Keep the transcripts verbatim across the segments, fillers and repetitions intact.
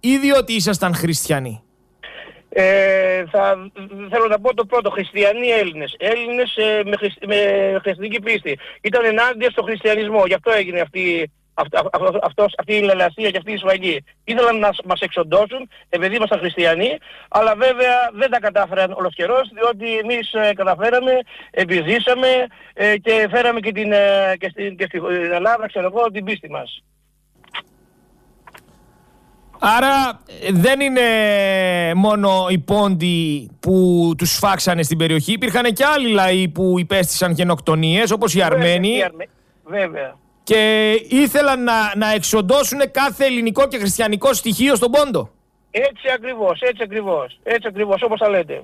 ή διότι ήσασταν χριστιανοί? Ε, θα, θέλω να πω το πρώτο, χριστιανοί Έλληνες. Έλληνες ε, με, χριστ, με χριστιανική πίστη. Ήταν ενάντια στο χριστιανισμό, γι' αυτό έγινε αυτή, αυ, αυ, αυ, αυτός, αυτή η λαλασία και αυτή η σφαγή. Ήθελαν να μας εξοντώσουν, επειδή ήμασταν χριστιανοί, αλλά βέβαια δεν τα κατάφεραν ολοσχερώς, διότι εμείς ε, καταφέραμε, επιζήσαμε ε, και φέραμε και, την, ε, και, στην, και στην Ελλάδα, ξέρω εγώ, την πίστη μας. Άρα δεν είναι μόνο οι Πόντοι που τους φάξανε στην περιοχή, υπήρχαν και άλλοι λαοί που υπέστησαν γενοκτονίες, όπως οι Αρμένοι. Βέβαια, Αρμέ... Βέβαια. Και ήθελαν να, να εξοντώσουν κάθε ελληνικό και χριστιανικό στοιχείο στον Πόντο. Έτσι ακριβώς, έτσι ακριβώς, έτσι ακριβώς, όπως τα λέτε.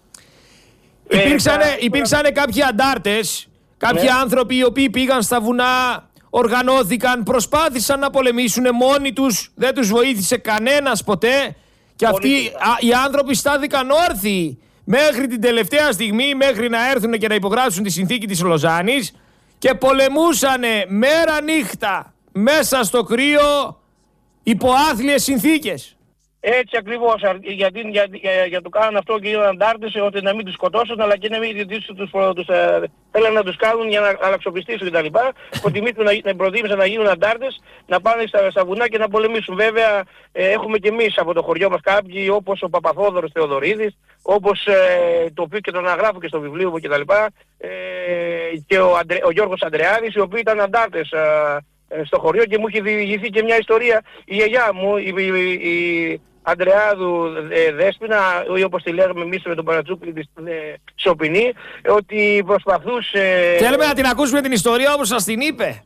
Υπήρξανε, ε, υπήρξανε κάποιοι αντάρτες, κάποιοι ναι. άνθρωποι οι οποίοι πήγαν στα βουνά, οργανώθηκαν, προσπάθησαν να πολεμήσουν μόνοι τους, δεν τους βοήθησε κανένας ποτέ και αυτοί α, οι άνθρωποι στάθηκαν όρθιοι μέχρι την τελευταία στιγμή, μέχρι να έρθουν και να υπογράψουν τη συνθήκη της Λοζάνης και πολεμούσανε μέρα νύχτα μέσα στο κρύο υπό άθλιες συνθήκες. Έτσι ακριβώς, γιατί για, για, για το κάνουν αυτό και οι αντάρτες, ότι να μην τους σκοτώσουν, αλλά και να μην τους, τους, τους ε, θέλουν να τους κάνουν για να αλλαξοπιστήσουν κτλ. Προτιμήσουν να, να προτίμησαν να γίνουν αντάρτες, να πάνε στα, στα βουνά και να πολεμήσουν. Βέβαια, ε, έχουμε και εμείς από το χωριό μας κάποιοι, όπως ο Παπαθόδωρος Θεοδωρίδης, όπως ε, το οποίο και τον αναγράφω και στο βιβλίο μου κτλ. Ε, και ο, Αντρε, ο Γιώργος Ανδρεάδης, οι οποίοι ήταν αντάρτες ε, στο χωριό και μου έχει διηγηθεί και μια ιστορία η γιαγιά μου, η, η, η Ανδρεάδου ε, Δέσποινα, ή όπως τη λέγαμε εμείς με τον Παρατσούκλη της ε, Σοπινή, ότι προσπαθούσε... Θέλουμε να την ακούσουμε την ιστορία όπως σας την είπε.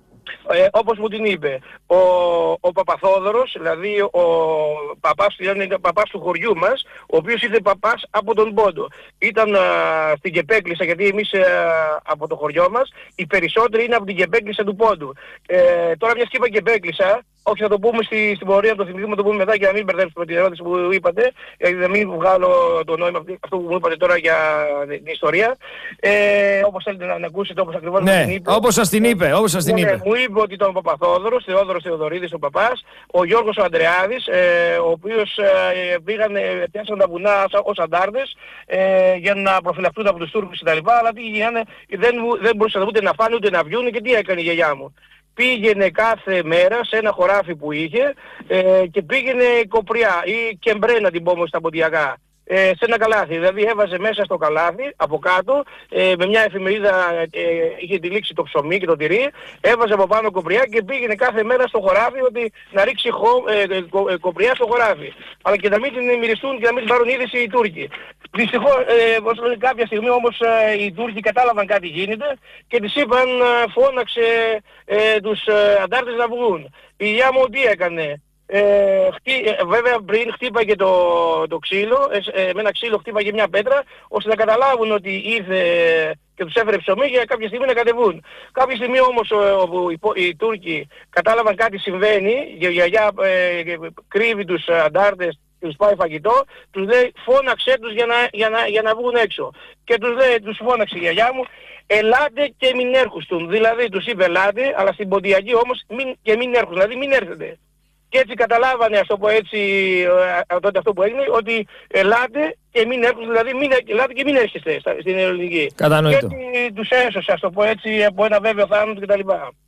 Ε, όπως μου την είπε. Ο, ο Παπαθόδωρος, δηλαδή ο παπάς, ήταν παπάς του χωριού μας, ο οποίος ήταν παπάς από τον Πόντο. Ήταν α, στην Κεπέκλισσα, γιατί εμείς α, από το χωριό μας, οι περισσότεροι είναι από την Κεπέκλισσα του Πόντου. Ε, τώρα μιας και είπα Κεπέκλισσα, όχι θα το πούμε στη, στην πορεία, το θυμηθούμε, το πούμε μετά και να μην μπερδέψουμε την ερώτηση που είπατε, γιατί να μην βγάλω το νόημα αυτό που μου είπατε τώρα για την ιστορία. Ε, όπως θέλετε να, να ακούσετε, όπως ακριβώς ναι, την είπε. όπως σας την είπε, όπως σας την ναι, είπε. Ναι, μου είπε ότι ήταν ο Παπαθόδωρος, Θεόδωρος Θεοδωρίδης ο παπάς, ο Γιώργος ο Ανδρεάδης, ε, ο οποίος ε, πήγαν, ε, πιάσαν τα βουνά ως αντάρτες ε, για να προφυλαχτούν από τους Τούρκους κτλ. Αλλά τι γίνανε, δεν, δεν μπορούσαν ούτε να φάνε ούτε να βγουν και τι έκανε η γιαγιά μου. Πήγαινε κάθε μέρα σε ένα χωράφι που είχε ε, και πήγαινε κοπριά ή κεμπρέ να την πούμε στα ποντιακά. Ε, σε ένα καλάθι, δηλαδή έβαζε μέσα στο καλάθι από κάτω ε, με μια εφημερίδα, ε, είχε τυλίξει το ψωμί και το τυρί, έβαζε από πάνω κοπριά και πήγαινε κάθε μέρα στο χωράφι ότι να ρίξει χω, ε, κο, ε, κοπριά στο χωράφι, αλλά και να μην την μυριστούν και να μην την πάρουν είδηση οι Τούρκοι. Δυστυχώς ε, κάποια στιγμή όμως ε, οι Τούρκοι κατάλαβαν κάτι γίνεται και τις είπαν ε, φώναξε ε, τους ε, αντάρτες να βγουν. Η γιαγιά μου τι έκανε? Ε, χτύ, ε, βέβαια πριν χτύπαγε το, το ξύλο, ε, ε, με ένα ξύλο χτύπαγε μια πέτρα, ώστε να καταλάβουν ότι ήρθε και τους έφερε ψωμί για κάποια στιγμή να κατεβούν. Κάποια στιγμή όμως όπου οι, οι, οι Τούρκοι κατάλαβαν κάτι συμβαίνει, η γιαγιά ε, κρύβει τους αντάρτες και τους πάει φαγητό, τους λέει φώναξέ τους για να, για να, για να βγουν έξω. Και τους λέει, τους φώναξε η γιαγιά μου, ελάτε και μην έρχουνστουν. Δηλαδή τους είπε ελάτε, αλλά στην ποντιακή όμως μην, και μην έρχουν, δηλαδή μην έρθετε. Και έτσι καταλάβανε, ας το πω έτσι, τότε αυτό που έγινε, ότι ελάτε και μην έρχονται, δηλαδή μην, ελάτε και μην έρχεστε στην ελληνική. Κατανοητό. Και έτσι τους έσωσε, ας το πω έτσι, από ένα βέβαιο θάνατο κτλ.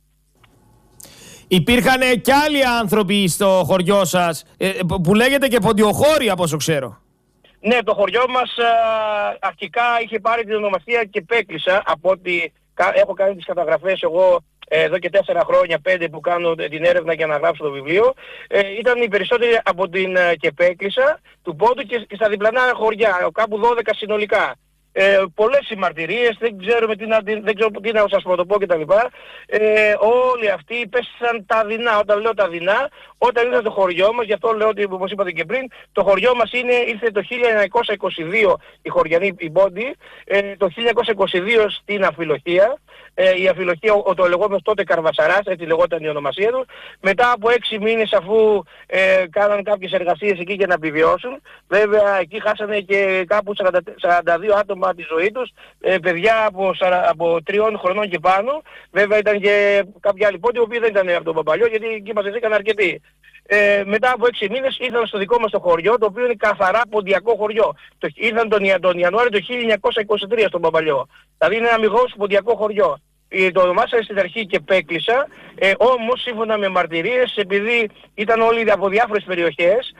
Υπήρχαν και άλλοι άνθρωποι στο χωριό σας, που λέγεται και ποντιοχώροι από όσο ξέρω. Ναι, το χωριό μας α, αρχικά είχε πάρει την ονομασία Κεπέκλισσα, από ότι έχω κάνει τις καταγραφές εγώ εδώ και τέσσερα χρόνια, πέντε που κάνω την έρευνα για να γράψω το βιβλίο, ε, ήταν οι περισσότεροι από την ε, Κεπέκλισσα, του Πόντου και, και στα διπλανά χωριά, κάπου δώδεκα συνολικά. Ε, πολλές συμμαρτυρίες, δεν ξέρουμε τι να, δεν ξέρω τι να σας πρωτοπώ κτλ. Ε, όλοι αυτοί πέσαν τα δεινά. Όταν λέω τα δεινά, όταν ήρθαν στο χωριό μας, γι' αυτό λέω ότι όπως είπατε και πριν, το χωριό μας είναι, ήρθε το χίλια εννιακόσια είκοσι δύο οι χωριανοί, οι Πόντοι, ε, το χίλια εννιακόσια είκοσι δύο στην Αφιλοχία. Ε, η Αφιλοχία, ο, το λεγόμενος τότε Καρβασαράς, έτσι λεγόταν η ονομασία του. Μετά από έξι μήνες αφού ε, κάναν κάποιες εργασίες εκεί για να επιβιώσουν, βέβαια εκεί χάσανε και κάπου σαράντα δύο άτομα τη ζωή τους, ε, παιδιά από, από τριών χρονών και πάνω. Βέβαια ήταν και κάποιοι άλλοι Πόντοι, οι οποίοι δεν ήταν από τον Παπαλιό, γιατί εκεί μας βρήκαν αρκετοί. Ε, μετά από έξι μήνες ήρθαν στο δικό μας το χωριό, το οποίο είναι καθαρά ποντιακό χωριό. Το, ήρθαν τον, τον Ιανουάριο του χίλια εννιακόσια είκοσι τρία στον Παπαλιό. Δηλαδή είναι ένα αμιγώς ποντιακό χωριό. Το ονομάσανε στην αρχή και Πέκλισσα, ε, όμως σύμφωνα με μαρτυρίες, επειδή ήταν όλοι από διάφορες περιοχές,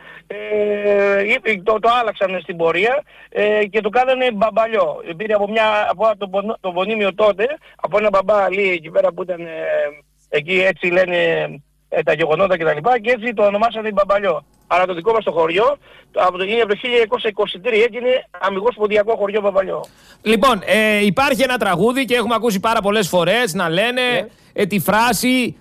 ε, το, το άλλαξαν στην πορεία ε, και το κάνανε Μπαμπαλιό. Πήρε από, μια, από το, το πονίμιο τότε, από ένα μπαμπά Ali εκεί πέρα που ήταν, ε, εκεί έτσι λένε ε, τα γεγονότα κτλ. Και, και έτσι το ονομάσανε Μπαμπαλιό. Αλλά το δικό μας το χωριό, από το, είναι από το χίλια εννιακόσια είκοσι τρία και είναι αμιγώς ποντιακό χωριό Παπαλιό. Λοιπόν, ε, υπάρχει ένα τραγούδι και έχουμε ακούσει πάρα πολλές φορές να λένε yeah. ε, τη φράση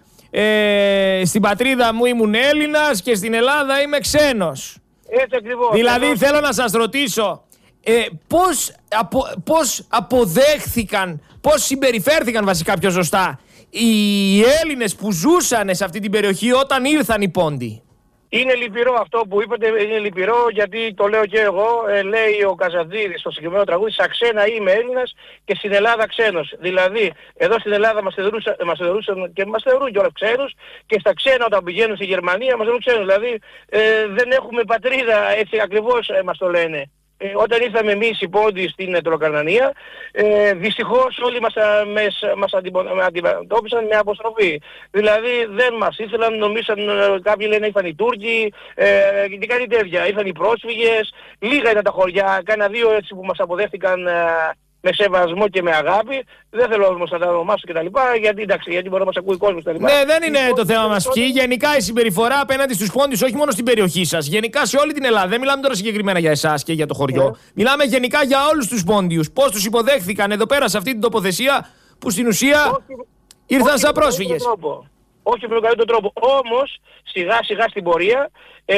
ε, «Στην πατρίδα μου ήμουν Έλληνας και στην Ελλάδα είμαι ξένος». Έτσι ακριβώς. Δηλαδή έτσι. θέλω να σας ρωτήσω, ε, πώς, απο, πώς αποδέχθηκαν, πώς συμπεριφέρθηκαν βασικά πιο σωστά οι Έλληνες που ζούσαν σε αυτή την περιοχή όταν ήρθαν οι Πόντιοι. Είναι λυπηρό αυτό που είπατε, είναι λυπηρό γιατί το λέω και εγώ, ε, λέει ο Καζαντζίδης στο συγκεκριμένο τραγούδι, «Στα ξένα είμαι Έλληνας και στην Ελλάδα ξένος». Δηλαδή, εδώ στην Ελλάδα μας θεωρούσαν, μας θεωρούσαν και μας θεωρούν κιόλας ξένους και στα ξένα όταν πηγαίνουν στη Γερμανία μας θεωρούν ξένους. Δηλαδή, ε, δεν έχουμε πατρίδα, έτσι ακριβώς ε, μας το λένε. Ε, όταν ήρθαμε εμείς οι Πόντιοι στην Ετωλοκαρνανία, ε, δυστυχώς όλοι μας, μας αντιμετώπισαν με αποστροφή. Δηλαδή δεν μας ήθελαν, νομίσαν, κάποιοι λένε ήρθαν οι Τούρκοι ε, και κάτι τέτοια. Ήρθαν οι πρόσφυγες, λίγα ήταν τα χωριά, κάνα δύο έτσι που μας αποδέχτηκαν ε, με σεβασμό και με αγάπη. Δεν θέλω όμως να τα ονομάσω και τα λοιπά, γιατί εντάξει, γιατί μπορεί να μας ακούει κόσμος και τα λοιπά. Ναι, δεν είναι το θέμα μας ποιοι. Γενικά η συμπεριφορά απέναντι στους Πόντιους, όχι μόνο στην περιοχή σας, γενικά σε όλη την Ελλάδα. Δεν μιλάμε τώρα συγκεκριμένα για εσάς και για το χωριό. Yeah. Μιλάμε γενικά για όλους τους Πόντιους. Πώς τους υποδέχθηκαν εδώ πέρα σε αυτή την τοποθεσία που στην ουσία όχι, ήρθαν όχι σαν πρόσφυγες. Όχι με τον καλύτερο τρόπο. Όμως σιγά σιγά στην πορεία ε,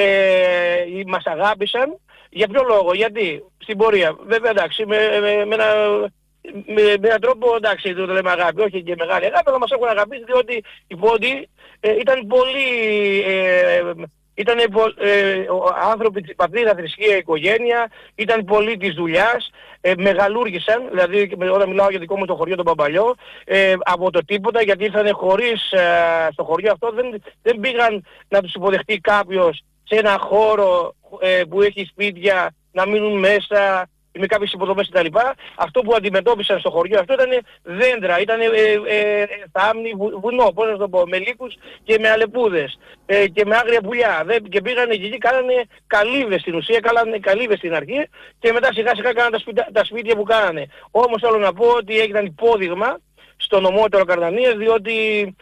μας αγάπησαν. Για ποιο λόγο, γιατί στην πορεία, βέβαια εντάξει, με, με, με, ένα, με, με έναν τρόπο εντάξει το λέμε αγάπη, όχι και μεγάλη αγάπη, αλλά μας έχουν αγαπήσει διότι οι Πόντιοι ε, ήταν πολύ, ε, ήταν ε, άνθρωποι της πατρίδας, θρησκεία, οικογένεια, ήταν πολλοί της δουλειάς, ε, μεγαλούργησαν, δηλαδή όταν μιλάω για δικό μου το χωριό τον Παπαλιό, ε, από το τίποτα γιατί ήρθαν χωρίς, ε, στο χωριό αυτό δεν, δεν πήγαν να τους υποδεχτεί κάποιος σε ένα χώρο ε, που έχει σπίτια, να μείνουν μέσα με κάποιες υποδομές κτλ. Αυτό που αντιμετώπισαν στο χωριό αυτό ήταν δέντρα, ήταν ε, ε, θάμνη, βου, βουνό, πώς να το πω, με λύκους και με αλεπούδες ε, και με άγρια πουλιά. Δε, και πήγανε εκεί, κάνανε καλύβες στην ουσία, κάνανε καλύβες στην αρχή και μετά σιγά σιγά κάνανε τα σπίτια, τα σπίτια που κάνανε. Όμως θέλω να πω ότι έγιναν υπόδειγμα στο νομό Ετωλοκαρνανίας διότι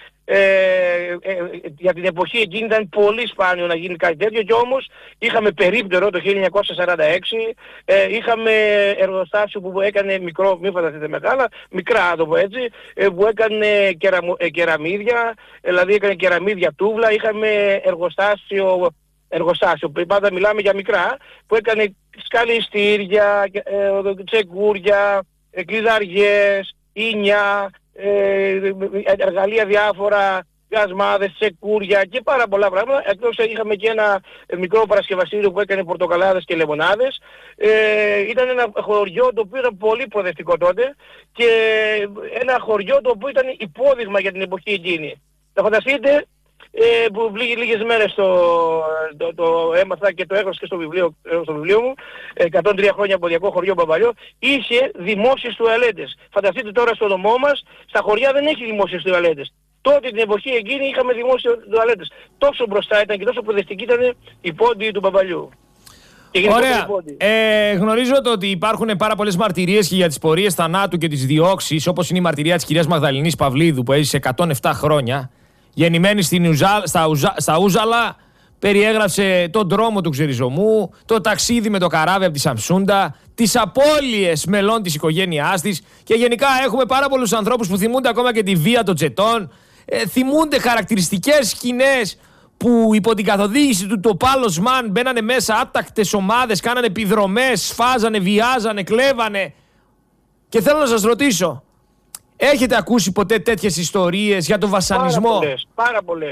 Ε, ε, για την εποχή εκείνη ήταν πολύ σπάνιο να γίνει κάτι τέτοιο και όμως είχαμε περίπτερο το χίλια εννιακόσια σαράντα έξι, ε, είχαμε εργοστάσιο που έκανε μικρό, μην φανταστείτε μεγάλα, μικρά να το πω έτσι, ε, που έκανε κεραμο, ε, κεραμίδια, δηλαδή έκανε κεραμίδια τούβλα, είχαμε εργοστάσιο, εργοστάσιο, πάντα μιλάμε για μικρά, που έκανε σκαλιστήρια, ε, τσεκούρια, ε, κλειδαριές, ίνια, Ε, εργαλεία διάφορα, γασμάδες, τσεκούρια και πάρα πολλά πράγματα. Εκτός είχαμε και ένα μικρό παρασκευαστήριο που έκανε πορτοκαλάδες και λεμονάδες. Ε, ήταν ένα χωριό το οποίο ήταν πολύ προοδευτικό τότε και ένα χωριό το οποίο ήταν υπόδειγμα για την εποχή εκείνη. Θα φανταστείτε ε, που λίγες, λίγες μέρες το, το, το έμαθα και το έγραψα και στο βιβλίο, στο βιβλίο μου, εκατόν τρία χρόνια από ποντιακό χωριό Παπαλιό, είχε δημόσιες τουαλέτες. Φανταστείτε τώρα στο νομό μας, στα χωριά δεν έχει δημόσιες τουαλέτες. Τότε την εποχή εκείνη είχαμε δημόσιες τουαλέτες. Τόσο μπροστά ήταν και τόσο προοδευτική ήταν η Πόντιοι του Παπαλιού. Ωραία. Ε, γνωρίζω το ότι υπάρχουν πάρα πολλές μαρτυρίες και για τις πορείες θανάτου και τις διώξεις, όπως είναι η μαρτυρία της κυρίας Μαγδαληνής Παυλίδου που έζησε εκατόν επτά χρόνια. Γεννημένη στην Ουζα, στα, Ουζα, στα Ούζαλα, περιέγραψε τον δρόμο του Ξεριζωμού, το ταξίδι με το καράβι από τη Σαμσούντα, τις απώλειες μελών της οικογένειάς της και γενικά έχουμε πάρα πολλούς ανθρώπους που θυμούνται ακόμα και τη βία των τζετών, ε, θυμούνται χαρακτηριστικές σκηνές που υπό την καθοδήγηση του Τοπάλος Μαν μπαίνανε μέσα άτακτες ομάδες, κάνανε επιδρομές, σφάζανε, βιάζανε, κλέβανε. Και θέλω να σας ρωτήσω, έχετε ακούσει ποτέ τέτοιες ιστορίες για τον βασανισμό? Πάρα πολλές, πάρα πολλές.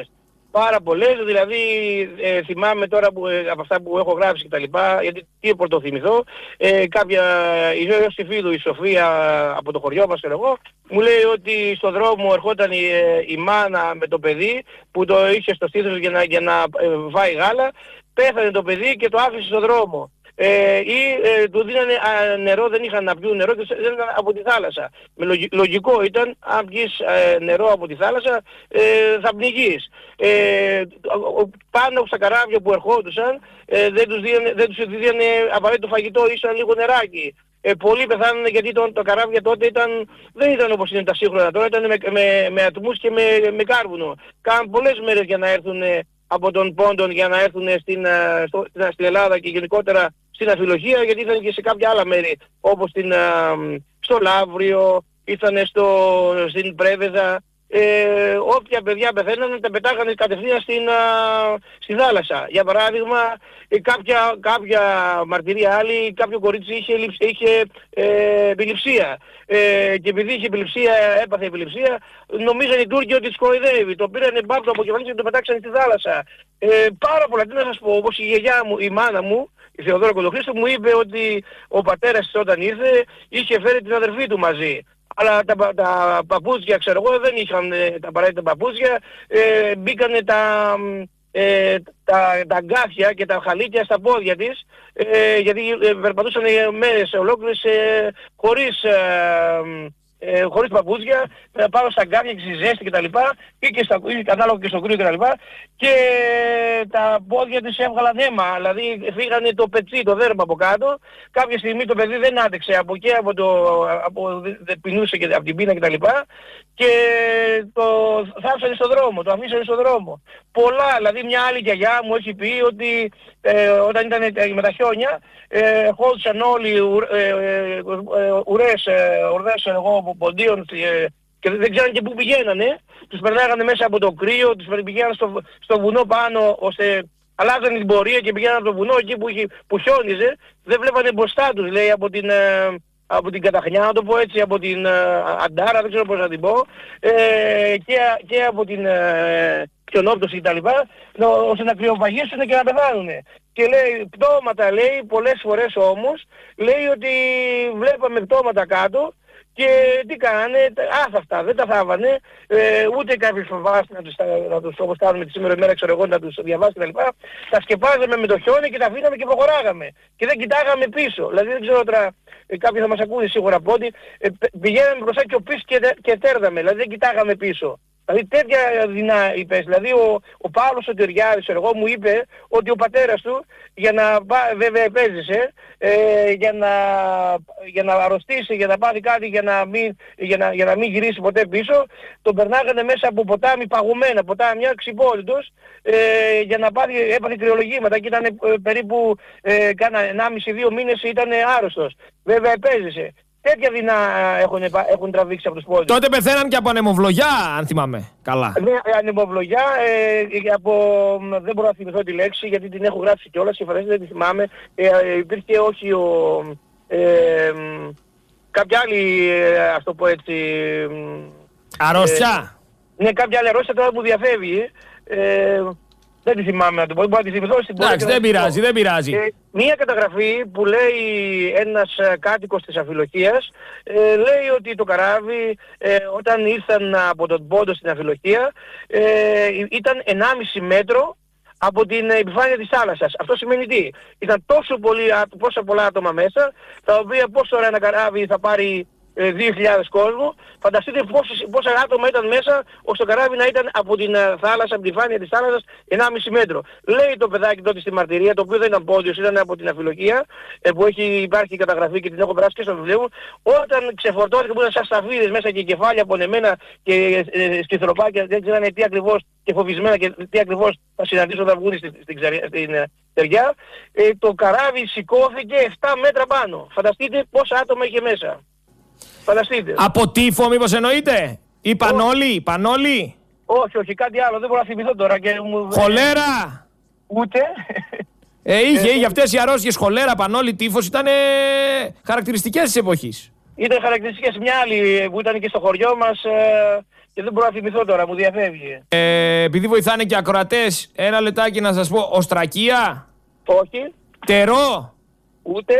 Πάρα πολλές, δηλαδή ε, θυμάμαι τώρα που, ε, από αυτά που έχω γράψει και τα λοιπά, γιατί τι πρωτοθυμηθώ, ε, κάποια, η ζωή ως φίλου, η Σοφία από το χωριό μας, εγώ, μου λέει ότι στον δρόμο ερχόταν η, ε, η μάνα με το παιδί που το είχε στο στήθος για να, για να ε, φάει γάλα, πέθανε το παιδί και το άφησε στον δρόμο. Ε, ή ε, του δίνανε α, νερό, δεν είχαν να πιούν νερό και δεν ήταν από τη θάλασσα. Με λογι, λογικό ήταν, αν πιεις ε, νερό από τη θάλασσα ε, θα πνιγείς. Ε, πάνω στα καράβια που ερχόντουσαν ε, δεν τους δίνανε, δεν τους δίνανε απαραίτητο φαγητό, ήσαν λίγο νεράκι. Ε, πολλοί πεθάνανε γιατί το, το καράβια τότε ήταν, δεν ήταν όπως είναι τα σύγχρονα τώρα, ήταν με, με, με ατμούς και με, με κάρβουνο. Κάναν πολλές μέρες για να έρθουν από τον Πόντον για να έρθουν στην, στο, στην Ελλάδα και γενικότερα στην Αφιλοχία, γιατί ήταν και σε κάποια άλλα μέρη όπως στην, στο Λαύριο, ήρθαν στο, στην Πρέβεζα. Ε, όποια παιδιά πεθαίνανε τα πετάγανε κατευθείαν στην, α, στη θάλασσα. Για παράδειγμα, ε, κάποια, κάποια μαρτυρία άλλη, κάποιο κορίτσι είχε, είχε ε, επιληψία. Ε, και επειδή είχε επιληψία, έπαθε επιληψία, νομίζανε οι Τούρκοι ότι τις κοροϊδεύει. Το πήρανε μπάπ το αποκεφαλής και το πετάξανε στη θάλασσα. Ε, πάρα πολλά, τι να σας πω, όπως η γιαγιά μου, η μάνα μου, η Θεοδόρα Κοντοχρήστου, μου είπε ότι ο πατέρας της όταν ήρθε είχε φέρει την αδερφή του μαζί. Αλλά τα, τα παπούτσια, ξέρω εγώ, δεν είχαν ε, τα απαραίτητα παπούτσια, ε, μπήκανε τα, ε, τα, τα γκάφια και τα χαλίκια στα πόδια της, ε, γιατί ε, περπατούσαν μέρες ολόκληρες ε, χωρίς, ε, ε, χωρίς παπούτσια, ε, πάνω στα γκάφια και στη ζέστη κτλ. Ή και στα, ή ανάλογα και στο κρύο κτλ. Και τα πόδια της έβγαλαν αίμα, δηλαδή φύγανε το πετσί, το δέρμα από κάτω. Κάποια στιγμή το παιδί δεν άντεξε από και από το, από, δεν πεινούσε και από την πείνα κτλ. Και το θάψανε στον δρόμο, το αφήσανε στον δρόμο. Πολλά, δηλαδή μια άλλη γιαγιά μου έχει πει ότι ε, όταν ήταν με τα χιόνια, ε, χώδουσαν όλοι ε, ε, ε, ουρές, ε, ορδές εγώ, ποντίων ε, και δεν ξέραν και πού πηγαίνανε. Τους περνάγανε μέσα από το κρύο, τους πηγαίνανε στο, στο βουνό πάνω, ώστε αλλάζανε την πορεία και πηγαίνανε από το βουνό εκεί που, που χιόνιζε. Δεν βλέπανε μπροστά τους, λέει, από την, ε, από την καταχνιά, να το πω έτσι, από την ε, αντάρα, δεν ξέρω πώς να την πω, ε, και, και από την ε, χιονόπτωση κτλ. Ώστε να κρυοπαγίσουν και να πεθάνουν. Και λέει πτώματα, λέει, πολλές φορές όμως, λέει ότι βλέπαμε πτώματα κάτω. Και τι κάνανε, άθαυτα, δεν τα θάβανε, ε, ούτε κάποιοι φοβάσαι να τους, να τους όπως κάνουμε τη σήμερα ημέρα, ξέρω εγώ, να τους διαβάσει κτλ. Τα σκεπάζαμε με το χιόνι και τα αφήναμε και προχωράγαμε. Και δεν κοιτάγαμε πίσω. Δηλαδή δεν ξέρω τώρα, ε, κάποιοι θα μας ακούνε σίγουρα από ότι ε, πηγαίναμε μπροστά και ο πίσω και, και τέρδαμε, δηλαδή δεν κοιτάγαμε πίσω. Δηλαδή τέτοια δεινά είπες, δηλαδή ο, ο Παύλος ο Τυριάδης, εγώ μου είπε ότι ο πατέρας του για να, βέβαια επέζησε, ε, για, να, για να αρρωστήσει, για να πάθει κάτι, για να μην, για να, για να μην γυρίσει ποτέ πίσω, τον περνάγανε μέσα από ποτάμι παγωμένα, ποτάμια ξυπόλυτος, ε, για να πάθει, έπαθε κρυολογήματα και ήταν ε, περίπου ε, κάνα ενάμιση δύο μήνες ήταν άρρωστος. Βέβαια επέζησε. Τέτοια δεινά έχουν, έχουν τραβήξει από τους πόλεις. Τότε πεθαίναν και από ανεμοβλογιά, αν θυμάμαι καλά. Ναι, ανεμοβλογιά, ε, από, δεν μπορώ να θυμηθώ τη λέξη γιατί την έχω γράψει κιόλας και φορές δεν τη θυμάμαι. Ε, υπήρχε όχι ο... Ε, κάποια άλλη, ε, ας το πω έτσι... Αρρώστια. Ε, ναι, κάποια άλλη αρρώστια τώρα που διαφεύγει. Ε, δεν τη θυμάμαι να το πω, μπορώ να τη θυμηθώ στην Εντάξει, δεν πειράζει, δεν πειράζει. Ε, μία καταγραφή που λέει ένας κάτοικος της Αφιλοχίας, ε, λέει ότι το καράβι ε, όταν ήρθαν από τον Πόντο στην Αφιλοχία ε, ήταν ενάμιση μέτρο από την επιφάνεια της θάλασσας. Αυτό σημαίνει τι? Ήταν τόσο, πολύ, τόσο πολλά άτομα μέσα, τα οποία πόσο ώρα ένα καράβι θα πάρει δύο χιλιάδες κόσμο. Φανταστείτε πόσες, πόσα άτομα ήταν μέσα ώστε το καράβι να ήταν από την θάλασσα, από την φάνεια της θάλασσας ενάμιση μέτρο. Λέει το παιδάκι τότε στη μαρτυρία, το οποίο δεν ήταν πόντιος, ήταν από την Αφιλοχία, ε, που έχει υπάρχει καταγραφή και την έχω περάσει και στο βιβλίο μου, όταν ξεφορτώθηκε που ήταν σαν σταφίδες μέσα και κεφάλια πονεμένα και ε, σκυθροπάκια, δεν ξέρανε τι ακριβώς και φοβισμένα και τι ακριβώς θα συναντήσουν όταν βγουν στην, στην, στην ε, τεριά, ε, το καράβι σηκώθηκε επτά μέτρα πάνω. Φανταστείτε πόσα άτομα είχε μέσα. Φανταστείτε. Από τύφο μήπως εννοείται? Ή πανόλη, πανόλη. Όχι, όχι, κάτι άλλο, δεν μπορώ να θυμηθώ τώρα και μου... Χολέρα. Ούτε. Ε, είχε, για αυτές οι αρρώστιες, χολέρα, πανόλη, τύφος, ήταν χαρακτηριστικές της εποχής. Ήταν χαρακτηριστικές. Μια άλλη που ήταν και στο χωριό μας, ε, και δεν μπορώ να θυμηθώ τώρα, μου διαφεύγει. Ε, επειδή βοηθάνε και ακροατές, ένα λεπτάκι να σας πω. Οστρακία. Όχι. Τερό. Ούτε.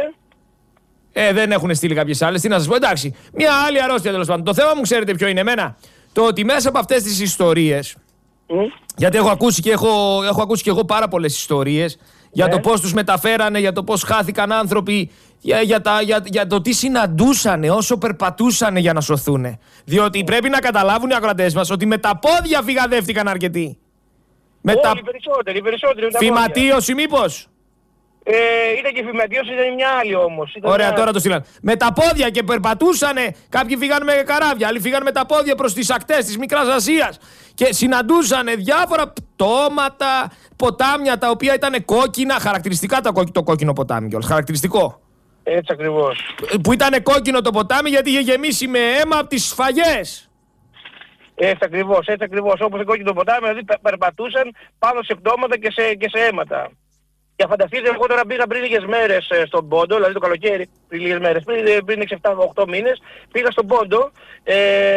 Ε, δεν έχουν στείλει κάποιες άλλες. Τι να σας πω, εντάξει. Μια άλλη αρρώστια τέλος πάντων. Το θέμα μου, ξέρετε ποιο είναι εμένα. Το ότι μέσα από αυτές τις ιστορίες. Mm. Γιατί έχω ακούσει και, έχω, έχω ακούσει και εγώ πάρα πολλές ιστορίες. Για yeah. το πώς τους μεταφέρανε, για το πώς χάθηκαν άνθρωποι. Για, για, τα, για, για το τι συναντούσανε όσο περπατούσανε για να σωθούν. Διότι πρέπει να καταλάβουν οι ακροατές μας ότι με τα πόδια φυγαδεύτηκαν αρκετοί. Με Όλοι τα... οι περισσότεροι, οι περισσότεροι. Φυματίωση μήπως. Ε, ήταν και φυματίωση, ήταν μια άλλη όμως. Ήταν Ωραία, μια... τώρα το στείλαν. Με τα πόδια και περπατούσανε. Κάποιοι φύγαν με καράβια, άλλοι φύγαν με τα πόδια προς τις ακτές της Μικράς Ασίας. Και συναντούσανε διάφορα πτώματα, ποτάμια τα οποία ήταν κόκκινα. Χαρακτηριστικά το κόκκινο ποτάμι κιόλας. Χαρακτηριστικό. Έτσι ακριβώς. Που ήταν κόκκινο το ποτάμι γιατί είχε γεμίσει με αίμα από τις σφαγές. Έτσι ακριβώς, έτσι ακριβώς. Όπως το κόκκινο ποτάμι, δηλαδή περπατούσαν πάνω σε πτώματα και σε, και σε αίματα. Και φανταστείτε, εγώ τώρα πήγα πριν λίγες μέρες στον Πόντο, δηλαδή το καλοκαίρι, πριν λίγες μέρες, πριν, πριν έξι εφτά οκτώ μήνες, πήγα στον Πόντο ε,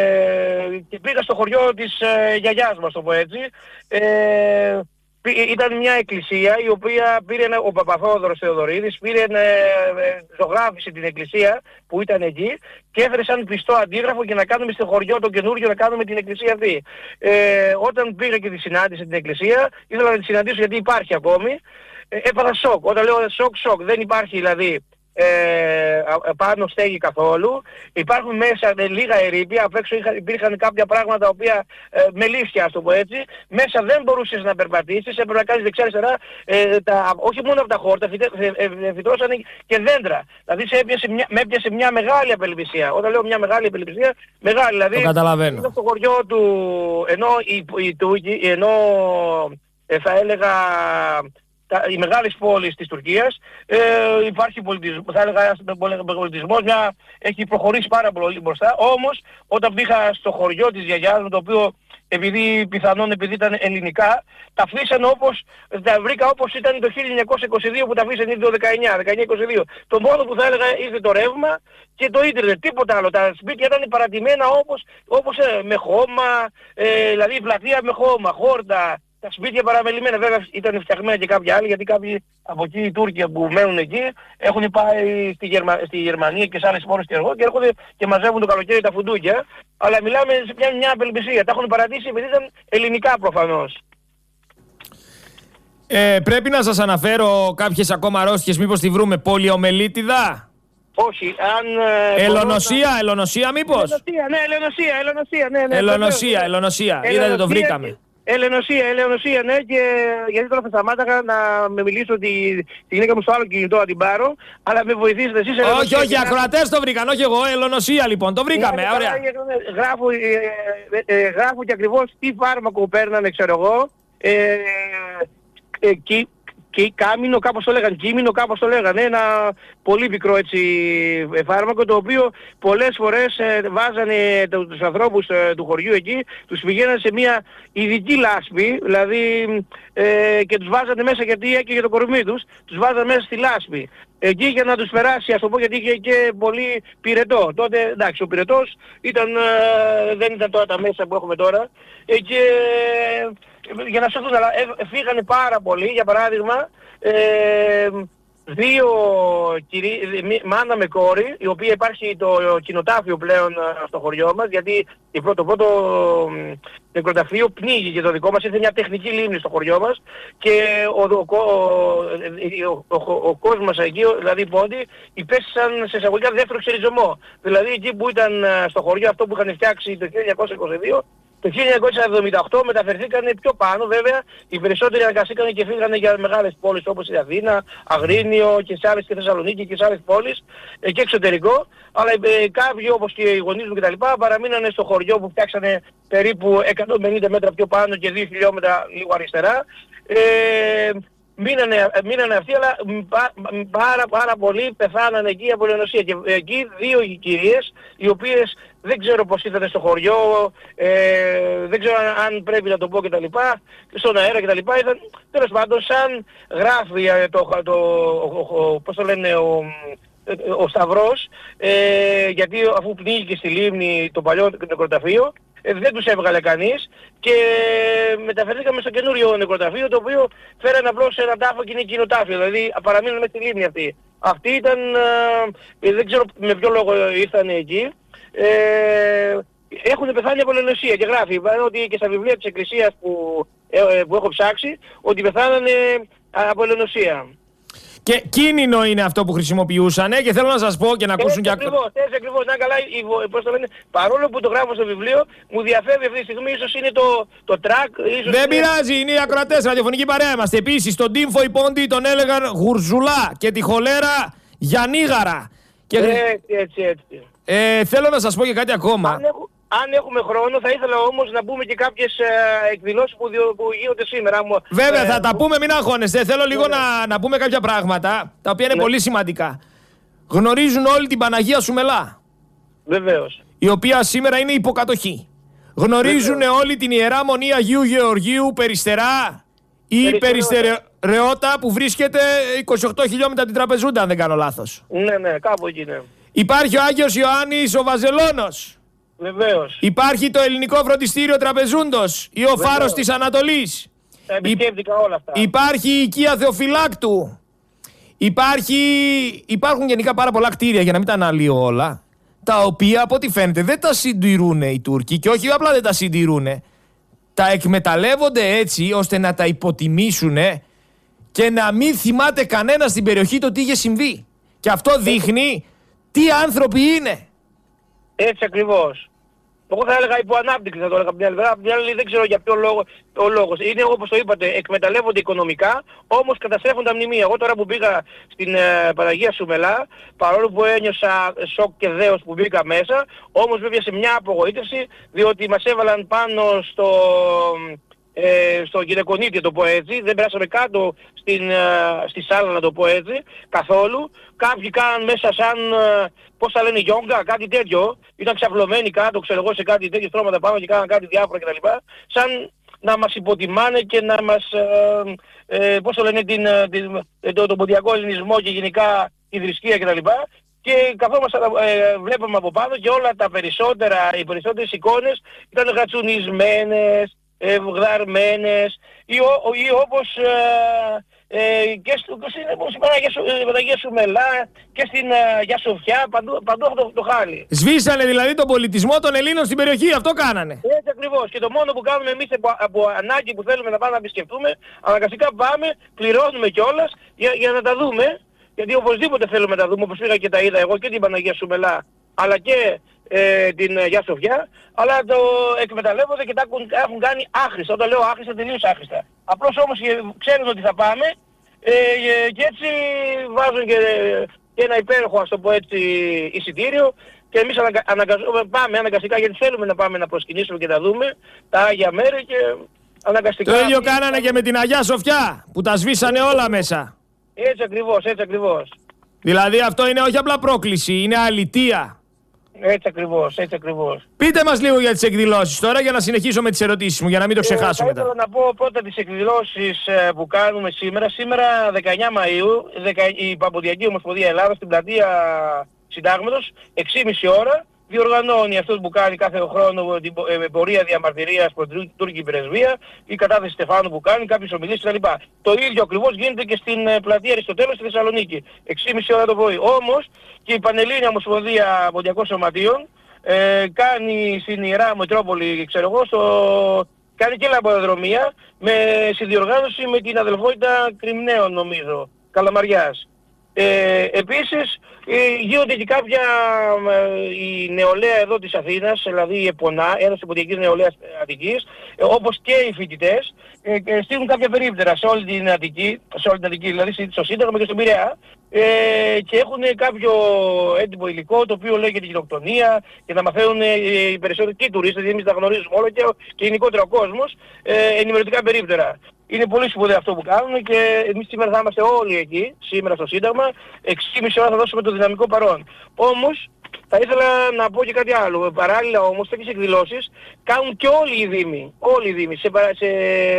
και πήγα στο χωριό της ε, γιαγιάς μας, το πω έτσι. Ε, Ήταν μια εκκλησία η οποία πήρε ο Παπαθόδωρος Θεοδωρίδης, πήρε, ε, ζωγράφησε την εκκλησία που ήταν εκεί και έφερε σαν πιστό αντίγραφο για να κάνουμε στο χωριό το καινούργιο, να κάνουμε την εκκλησία αυτή. Ε, όταν πήγα και τη συνάντησα την εκκλησία, ήθελα να τη συναντήσω γιατί υπάρχει ακόμη, ε, έπαθα σοκ. Όταν λέω σοκ, σοκ, δεν υπάρχει δηλαδή Ε, πάνω στέγη καθόλου. Υπάρχουν μέσα ε, λίγα ερείπια, απ' έξω είχα, υπήρχαν κάποια πράγματα τα οποία ε, μελίσια, ας το πω έτσι. Μέσα δεν μπορούσες να περπατήσεις, έπρεπε να κάνεις δεξιά-αριστερά, ε, όχι μόνο από τα χόρτα, φυτρώσανε και δέντρα. Δηλαδή σε έπιασε μια, με έπιασε μια μεγάλη απελπισία. Όταν λέω μια μεγάλη απελπισία, μεγάλη δηλαδή. Το καταλαβαίνω. Στο χωριό του, ενώ, η, η, η, ενώ ε, θα έλεγα οι μεγάλες πόλεις της Τουρκίας ε, υπάρχει πολιτισμό, θα έλεγα πολιτισμός, μια, έχει προχωρήσει πάρα πολύ μπροστά. Όμως όταν πήγα στο χωριό της γιαγιάς μου, το οποίο επειδή πιθανόν επειδή ήταν ελληνικά, τα αφήσαν όπως, τα βρήκα όπως ήταν το χίλια εννιακόσια είκοσι δύο που τα αφήσαν ήδη το δεκαεννιά είκοσι δύο. Το μόνο που θα έλεγα ήρθε το ρεύμα και το ίντερνετ, τίποτα άλλο. Τα σπίτια ήταν παρατημένα όπως, όπως ε, με χώμα, ε, δηλαδή η πλατεία με χώμα, χόρτα. Τα σπίτια παραμελημένα, βέβαια ήταν φτιαγμένα και κάποια άλλη, γιατί κάποιοι από εκεί οι Τούρκοι που μένουν εκεί έχουν πάει στη, Γερμα... στη Γερμανία και σε άλλες πόλεις και εγώ και έρχονται και μαζεύουν το καλοκαίρι τα φουντούκια. Αλλά μιλάμε σε μια, μια απελπισία. Τα έχουν παρατήσει επειδή ήταν ελληνικά προφανώς. Ε, πρέπει να σας αναφέρω κάποιες ακόμα αρρώστιες, μήπως τη βρούμε. Πολιομελίτιδα. Όχι, αν... Ελονοσία, να... ελονοσία μήπως. Ελονοσία, ναι, ελονοσία, ελονοσία, ναι, ναι. Ελονοσία, ελονοσία. Είδατε, το βρήκαμε. Ελενοσία, ελενοσία, ναι, και γιατί τώρα θα σταμάταγα να με μιλήσω τη, τη γυναίκα μου στο άλλο κινητό να την πάρω, αλλά με βοηθήσετε εσείς. Όχι, όχι, οι ακροατές το βρήκαν, όχι εγώ, ελονοσία λοιπόν, το βρήκαμε, ναι, ωραία. Γράφω, ε, ε, ε, γράφω και ακριβώς τι φάρμακο παίρνανε, ξέρω εγώ, ε, ε, και, και κάμινο, κάπως το λέγανε, κείμενο, κάπως το λέγανε, ένα πολύ μικρό έτσι φάρμακο, το οποίο πολλές φορές ε, βάζανε το, τους ανθρώπους ε, του χωριού εκεί, τους πηγαίνανε σε μια ειδική λάσπη, δηλαδή ε, και τους βάζανε μέσα γιατί έκαιγε το κορμί τους, τους βάζανε μέσα στη λάσπη. Εκεί για να τους περάσει, ας το πω, γιατί είχε και πολύ πυρετό. Τότε, εντάξει, ο πυρετός ήταν, ε, δεν ήταν τώρα τα μέσα που έχουμε τώρα. Ε, και ε, για να σωθούν, αλλά ε, φύγανε πάρα πολύ, για παράδειγμα, ε, δύο κυρί, μάνα με κόρη, η οποία υπάρχει το κοινοτάφιο πλέον στο χωριό μας, γιατί το πρώτο, πρώτο νεκροταφείο πνίγηκε το δικό μας, ήρθε μια τεχνική λίμνη στο χωριό μας και ο, ο, ο, ο, ο, ο κόσμος εκεί, δηλαδή οι πόντοι, υπέστησαν σε εισαγωγικά δεύτερο ξεριζωμό. Δηλαδή εκεί που ήταν στο χωριό αυτό που είχαν φτιάξει το χίλια εννιακόσια είκοσι δύο, το χίλια εννιακόσια εβδομήντα οκτώ μεταφερθήκαν πιο πάνω, βέβαια, οι περισσότεροι αναγκαστήκαν και φύγανε για μεγάλες πόλεις όπως η Αθήνα, Αγρίνιο και σε άλλες και Θεσσαλονίκη και σε άλλες πόλεις ε, και εξωτερικό. Αλλά ε, κάποιοι όπως και οι γονείς μου κτλ. Παραμείνανε στο χωριό που φτιάξανε περίπου εκατόν πενήντα μέτρα πιο πάνω και δύο χιλιόμετρα λίγο αριστερά. Ε, Μείνανε, μείνανε αυτοί, αλλά πάρα πάρα πολλοί πεθάνανε εκεί από ελαιονοσία. Και εκεί δύο κυρίες, οι οποίες δεν ξέρω πως ήρθανε στο χωριό, ε, δεν ξέρω αν, αν πρέπει να το πω κτλ. Στον αέρα κτλ. Ήταν τέλος πάντων σαν γράφει το, το, το, ο, πώς το λένε, ο, ο Σταυρός, ε, γιατί αφού πνίγηκε στη λίμνη το παλιό νεκροταφείο, ε, δεν τους έβγαλε κανείς και μεταφερθήκαμε στο καινούριο νεκροταφείο, το οποίο φέρανε απλώς ένα τάφο και είναι κοινοτάφιο, δηλαδή παραμείνουν μέσα στη λίμνη αυτή. Αυτοί ήταν, ε, δεν ξέρω με ποιο λόγο ήρθαν εκεί, ε, έχουν πεθάνει από ελαιονοσία και γράφει ότι και στα βιβλία της Εκκλησίας που, ε, που έχω ψάξει ότι πεθάνανε από ελαιονοσία. Και κίνηνο είναι αυτό που χρησιμοποιούσαν και θέλω να σας πω και να ακούσουν έτσι και ακριβώς, έτσι ακριβώς, να καλά, πώς το λένε, παρόλο που το γράφω στο βιβλίο, μου διαφεύγει αυτή τη στιγμή, ίσως είναι το, το track, ίσως δεν είναι... πειράζει, είναι οι ακροατές, ραδιοφωνική παρέα είμαστε. Επίσης, τον Τίμφο οι Πόντιοι τον έλεγαν Γουρζουλά και τη χολέρα Γιαννίγαρα. Και... Έτσι, έτσι, έτσι. Ε, θέλω να σας πω και κάτι ακόμα. Αν, έχω, αν έχουμε χρόνο, θα ήθελα όμως να πούμε και κάποιες ε, εκδηλώσεις που, διο, που γίνονται σήμερα. Βέβαια, ε, θα τα που... πούμε, μην αγχώνεστε. Θέλω λίγο ναι. να, να πούμε κάποια πράγματα, τα οποία είναι ναι. πολύ σημαντικά. Γνωρίζουν όλοι την Παναγία Σουμελά. Βεβαίως. Η οποία σήμερα είναι υποκατοχή. Γνωρίζουν Βεβαίως. όλοι την Ιερά Μονή Αγίου Γεωργίου Περιστερά ή Περιστερεώτα που βρίσκεται είκοσι οκτώ χιλιόμετρα την Τραπεζούντα, αν δεν κάνω λάθος. Ναι, ναι, κάπου εκεί είναι. Υπάρχει ο Άγιος Ιωάννης ο Βαζελώνος. Βεβαίως. Υπάρχει το ελληνικό φροντιστήριο Τραπεζούντος ή ο Φάρος της Ανατολής. Τα επισκέφτηκα όλα αυτά. Υπάρχει η οικία Θεοφυλάκτου. Υπάρχει... Υπάρχουν γενικά πάρα πολλά κτίρια, για να μην τα αναλύω όλα, τα οποία από ό,τι φαίνεται δεν τα συντηρούν οι Τούρκοι και όχι απλά δεν τα συντηρούν, τα εκμεταλλεύονται έτσι ώστε να τα υποτιμήσουν και να μην θυμάται κανένα στην περιοχή το τι είχε συμβεί. Και αυτό δείχνει τι άνθρωποι είναι. Έτσι ακριβώς. Εγώ θα έλεγα υποανάπτυξη, θα το έλεγα από την άλλη μερά. Από την άλλη δεν ξέρω για ποιο λόγο ο λόγος. Είναι όπως το είπατε, εκμεταλλεύονται οικονομικά, όμως καταστρέφουν τα μνημεία. Εγώ τώρα που πήγα στην ε, Παναγία Σουμελά, παρόλο που ένιωσα σοκ και δέος που μπήκα μέσα, όμως βέβαια σε μια απογοήτευση, διότι μας έβαλαν πάνω στο... Ε, στο γυναικονίτη, το πω έτσι, δεν περάσαμε κάτω στην, ε, στη σάλα, να το πω έτσι, καθόλου. Κάποιοι κάναν μέσα σαν, ε, πώς θα λένε, γιόγκα, κάτι τέτοιο, ήταν ξαπλωμένοι κάτω, ξέρω εγώ, σε κάτι τέτοιο στρώματα πάνω και κάναν κάτι διάφορα κτλ. Σαν να μας υποτιμάνε και να μας, ε, ε, πώς το λένε, την, την, το, τον ποντιακό ελληνισμό και γενικά τη θρησκεία κτλ. Και καθόμαστε, ε, βλέπαμε από πάνω και όλα τα περισσότερα, οι περισσότερες εικόνες ήταν γατσουνισμένες, Ε, βγδαρμένες ή, ή όπως ε, ε, και στο, στην Παναγία Σουμελά και στην ε, Αγία Σοφιά, παντού, παντού αυτό το, το χάλι. Σβήσανε δηλαδή τον πολιτισμό των Ελλήνων στην περιοχή, αυτό κάνανε. Έτσι ακριβώς. Και το μόνο που κάνουμε εμείς από, από ανάγκη που θέλουμε να πάμε να επισκεφτούμε, αναγκαστικά πάμε, πληρώνουμε κιόλας για, για να τα δούμε, γιατί οπωσδήποτε θέλουμε να τα δούμε, όπως πήγα και τα είδα εγώ και την Παναγία Σουμελά, αλλά και ε, την Αγία Σοφιά, αλλά το εκμεταλλεύονται και τα έχουν, έχουν κάνει άχρηστα. Όταν λέω άχρηστα, τελείως άχρηστα. Απλώς όμως ξέρουν ότι θα πάμε ε, και έτσι βάζουν και, και ένα υπέροχο, ας το πω έτσι, εισιτήριο και εμείς αναγκα, αναγκαζόμαστε, πάμε αναγκαστικά γιατί θέλουμε να πάμε να προσκυνήσουμε και να δούμε τα Άγια Μέρη και αναγκαστικά... Το ίδιο κάνανε και με την Αγία Σοφιά που τα σβήσανε όλα μέσα. Έτσι ακριβώς, έτσι ακριβώς. Δηλαδή αυτό είναι όχι απλά πρόκληση, είναι αλητεία. Έτσι ακριβώς, έτσι ακριβώς. Πείτε μας λίγο για τις εκδηλώσεις τώρα για να συνεχίσω με τις ερωτήσεις μου, για να μην το ξεχάσω ε, μετά. Θα ήθελα να πω πρώτα τις εκδηλώσεις ε, που κάνουμε σήμερα. Σήμερα δεκαεννιά Μαΐου, δεκα, η Παμποντιακή Ομοσπονδία Ελλάδας στην πλατεία Συντάγματος, έξι και μισή ώρα, διοργανώνει αυτό που κάνει κάθε χρόνο την ε, πορεία διαμαρτυρίας προς την τουρκική πρεσβεία, η κατάθεση Στεφάνου που κάνει, κάποιες ομιλίες κτλ. Το ίδιο ακριβώς γίνεται και στην ε, πλατεία Αριστοτέλους στη Θεσσαλονίκη, έξι και μισή ώρα το πρωί. Όμως και η Πανελλήνια Ομοσπονδία Ποντιακών Σωματείων ε, κάνει στην Ιερά Μητρόπολη, ξέρω εγώ, στο... κάνει και λαμπαδρομία με συνδιοργάνωση με την αδελφότητα Κρυμνέων, νομίζω, Καλαμαριάς. Ε, επίσης ε, γίνονται και κάποια ε, η νεολαία εδώ της Αθήνας, δηλαδή η ΕΠΟΝΑ, Ένωση Ποντιακής Νεολαίας Αττικής, ε, όπως και οι φοιτητές, ε, ε, στείλουν κάποια περίπτερα σε όλη την Αττική, σε όλη την Αττική, δηλαδή στο Σύνταγμα και στον Πειραιά, ε, και έχουν κάποιο έντυπο υλικό το οποίο λέγεται γενοκτονία και να μαθαίνουν ε, οι περισσότεροι και οι τουρίστες, γιατί εμείς τα γνωρίζουμε όλο και, και γενικότερα ο κόσμος, ε, ενημερωτικά περίπτερα. Είναι πολύ σπουδαίο αυτό που κάνουμε και εμείς σήμερα θα είμαστε όλοι εκεί, σήμερα στο Σύνταγμα, έξι και μισή ώρα θα δώσουμε το δυναμικό παρόν. Όμως, θα ήθελα να πω και κάτι άλλο. Παράλληλα όμως, τέτοιες εκδηλώσεις κάνουν και όλοι οι Δήμοι, όλοι οι Δήμοι, σε, σε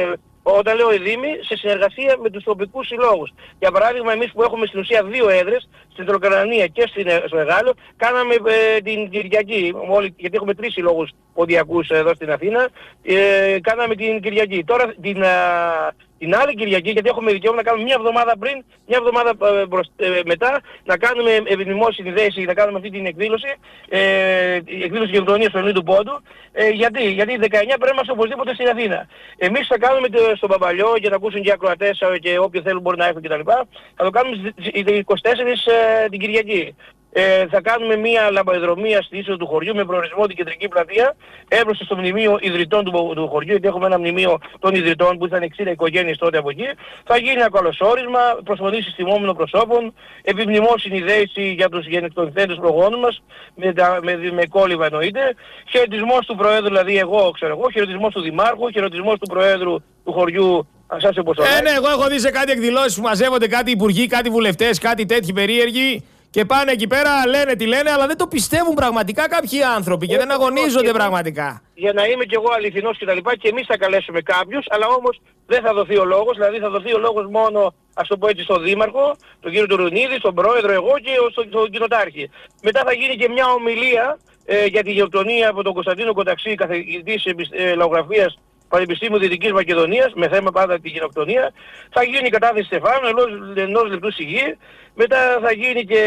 Όταν λέω οι Δήμοι, σε συνεργασία με τους τοπικούς συλλόγους. Για παράδειγμα, εμείς που έχουμε στην ουσία δύο έδρες, στην Τροκρανία και στην, στο Εγάλο, κάναμε ε, την Κυριακή, όλοι, γιατί έχουμε τρεις συλλόγους ποδιακούς εδώ στην Αθήνα, ε, κάναμε την Κυριακή. Τώρα την, α, την άλλη Κυριακή, γιατί έχουμε δικαίωμα να κάνουμε μια εβδομάδα πριν, μια εβδομάδα ε, μπροσ, ε, μετά, να κάνουμε επιμνημόσυνη συνδέση, να κάνουμε αυτή την εκδήλωση, ε, η εκδήλωση γενοκτονίας του Ελληνικού Πόντου. Ε, γιατί, γιατί δεκαεννιά πρέπει να είμαστε οπωσδήποτε στην Αθήνα. Εμείς θα κάνουμε το, στον Παπαλιό για να ακούσουν και οι ακροατές και όποιοι θέλουν μπορεί να έρθουν κτλ. Θα το κάνουμε στις είκοσι τέσσερις ε, την Κυριακή. Ε, θα κάνουμε μια λαμπαδρομία στη είσοδο του χωριού με προορισμό την κεντρική πλατεία, έμπροστα στο μνημείο ιδρυτών του, του χωριού, γιατί έχουμε ένα μνημείο των ιδρυτών που ήταν εξήντα οικογένειες τότε από εκεί. Θα γίνει ένα καλωσόρισμα, προσφωνήσεις τιμόμενων προσώπων, επιμνημόσυνη δέηση για τους γενοκτονηθέντες προγόνους μας, με, τα, με, με κόλληβα εννοείται, χαιρετισμός του Προέδρου, δηλαδή εγώ ξέρω εγώ, χαιρετισμός του Δημάρχου, χαιρετισμός του Προέδρου του χωριού. Ε, ναι, εγώ έχω δει σε κάτι εκδηλώσεις που μαζεύονται κάτι υπουργοί, κάτι βουλευτές, κάτι τέτοιοι περίεργοι. Και πάνε εκεί πέρα, λένε τι λένε, αλλά δεν το πιστεύουν πραγματικά κάποιοι άνθρωποι και δεν αγωνίζονται πραγματικά. Για να είμαι κι εγώ αληθινός και τα λοιπά, και εμείς θα καλέσουμε κάποιους, αλλά όμως δεν θα δοθεί ο λόγος, δηλαδή θα δοθεί ο λόγος μόνο, ας το πω έτσι, στον Δήμαρχο, τον κύριο Τουρουνίδη, στον Πρόεδρο, εγώ και στον, στον Κοινοτάρχη. Μετά θα γίνει και μια ομιλία ε, για τη γενοκτονία από τον Κωνσταντίνο Κοταξή, καθηγητής ε, λαογραφίας Πανεπιστήμιου Δυτικής Μακεδονίας, με θέμα πάντα τη γενοκτονία. Θα γίνει η κατάθεση στεφάνου ενός, ενός λεπτού σιγή. Μετά θα γίνει και,